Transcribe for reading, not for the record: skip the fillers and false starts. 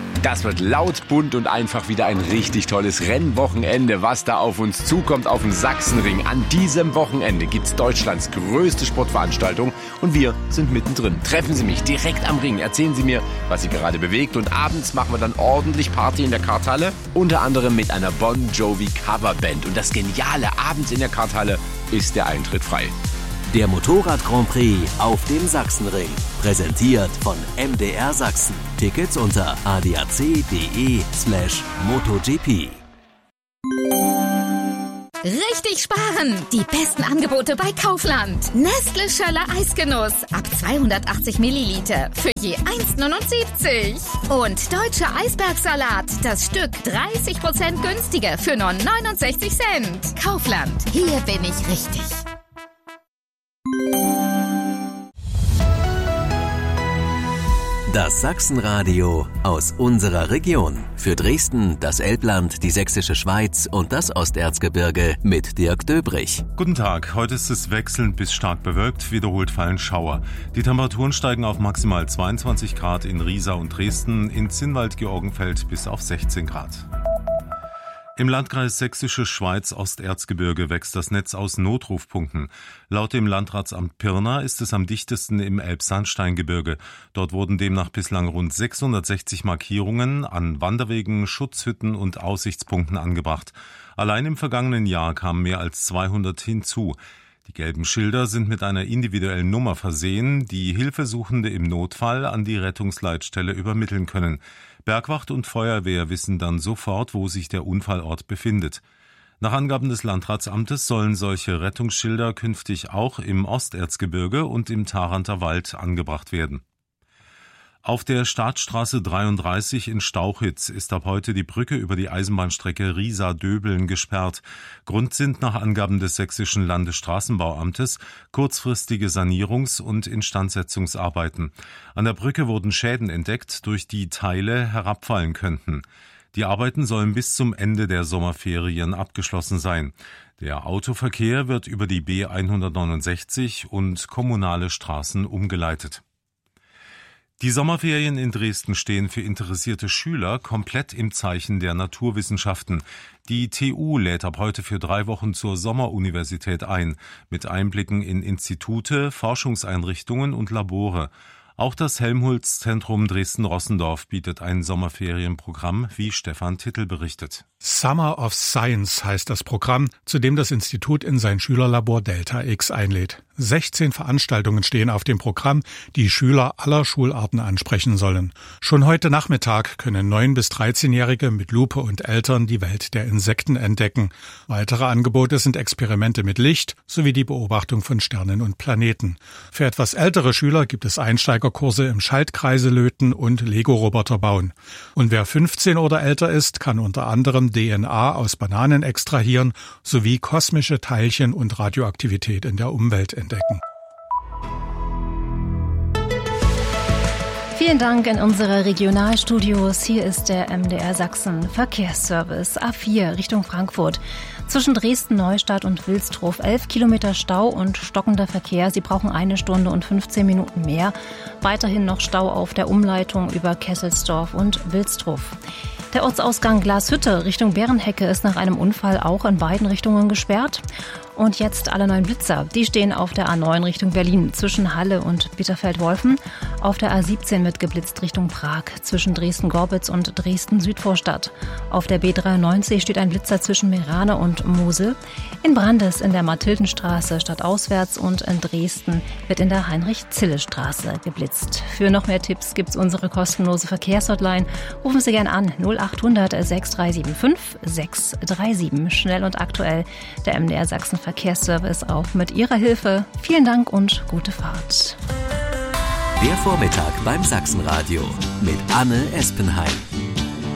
Das wird laut, bunt und einfach wieder ein richtig tolles Rennwochenende, was da auf uns zukommt auf dem Sachsenring. An diesem Wochenende gibt's Deutschlands größte Sportveranstaltung und wir sind mittendrin. Treffen Sie mich direkt am Ring, erzählen Sie mir, was Sie gerade bewegt und abends machen wir dann ordentlich Party in der Karthalle, unter anderem mit einer Bon Jovi Coverband. Und das Geniale, abends in der Karthalle ist der Eintritt frei. Der Motorrad Grand Prix auf dem Sachsenring. Präsentiert von MDR Sachsen. Tickets unter adac.de/MotoGP. Richtig sparen! Die besten Angebote bei Kaufland. Nestle Schöller Eisgenuss ab 280 Milliliter für je 1,79. Und Deutscher Eisbergsalat, das Stück 30% günstiger für nur 69 Cent. Kaufland, hier bin ich richtig. Das Sachsenradio aus unserer Region. Für Dresden, das Elbland, die Sächsische Schweiz und das Osterzgebirge mit Dirk Döbrich. Guten Tag, heute ist es wechselnd bis stark bewölkt, wiederholt fallen Schauer. Die Temperaturen steigen auf maximal 22 Grad in Riesa und Dresden, in Zinnwald-Georgenfeld bis auf 16 Grad. Im Landkreis Sächsische Schweiz Osterzgebirge wächst das Netz aus Notrufpunkten. Laut dem Landratsamt Pirna ist es am dichtesten im Elbsandsteingebirge. Dort wurden demnach bislang rund 660 Markierungen an Wanderwegen, Schutzhütten und Aussichtspunkten angebracht. Allein im vergangenen Jahr kamen mehr als 200 hinzu. Die gelben Schilder sind mit einer individuellen Nummer versehen, die Hilfesuchende im Notfall an die Rettungsleitstelle übermitteln können. Bergwacht und Feuerwehr wissen dann sofort, wo sich der Unfallort befindet. Nach Angaben des Landratsamtes sollen solche Rettungsschilder künftig auch im Osterzgebirge und im Tharanter Wald angebracht werden. Auf der Staatsstraße 33 in Stauchitz ist ab heute die Brücke über die Eisenbahnstrecke Riesa-Döbeln gesperrt. Grund sind nach Angaben des Sächsischen Landesstraßenbauamtes kurzfristige Sanierungs- und Instandsetzungsarbeiten. An der Brücke wurden Schäden entdeckt, durch die Teile herabfallen könnten. Die Arbeiten sollen bis zum Ende der Sommerferien abgeschlossen sein. Der Autoverkehr wird über die B169 und kommunale Straßen umgeleitet. Die Sommerferien in Dresden stehen für interessierte Schüler komplett im Zeichen der Naturwissenschaften. Die TU lädt ab heute für 3 Wochen zur Sommeruniversität ein, mit Einblicken in Institute, Forschungseinrichtungen und Labore. Auch das Helmholtz-Zentrum Dresden-Rossendorf bietet ein Sommerferienprogramm, wie Stefan Tittel berichtet. Summer of Science heißt das Programm, zu dem das Institut in sein Schülerlabor Delta X einlädt. 16 Veranstaltungen stehen auf dem Programm, die Schüler aller Schularten ansprechen sollen. Schon heute Nachmittag können 9- bis 13-Jährige mit Lupe und Eltern die Welt der Insekten entdecken. Weitere Angebote sind Experimente mit Licht sowie die Beobachtung von Sternen und Planeten. Für etwas ältere Schüler gibt es Einsteigerkurse im Schaltkreise löten und Lego-Roboter bauen. Und wer 15 oder älter ist, kann unter anderem DNA aus Bananen extrahieren sowie kosmische Teilchen und Radioaktivität in der Umwelt entdecken. Vielen Dank in unsere Regionalstudios. Hier ist der MDR Sachsen Verkehrsservice A4 Richtung Frankfurt. Zwischen Dresden-Neustadt und Wilstrow 11 Kilometer Stau und stockender Verkehr. Sie brauchen 1 Stunde und 15 Minuten mehr. Weiterhin noch Stau auf der Umleitung über Kesselsdorf und Wilstrow. Der Ortsausgang Glashütte Richtung Bärenhecke ist nach einem Unfall auch in beiden Richtungen gesperrt. Und jetzt alle 9 Blitzer. Die stehen auf der A9 Richtung Berlin zwischen Halle und Bitterfeld-Wolfen. Auf der A17 wird geblitzt Richtung Prag zwischen Dresden-Gorbitz und Dresden-Südvorstadt. Auf der B93 steht ein Blitzer zwischen Meerane und Mosel. In Brandes in der Mathildenstraße stadtauswärts und in Dresden wird in der Heinrich-Zille-Straße geblitzt. Für noch mehr Tipps gibt's unsere kostenlose Verkehrshotline. Rufen Sie gern an 0800 6375 637. Schnell und aktuell der MDR Sachsen Verkehrsservice auch mit Ihrer Hilfe. Vielen Dank und gute Fahrt. Der Vormittag beim Sachsenradio mit Anne Espenheim.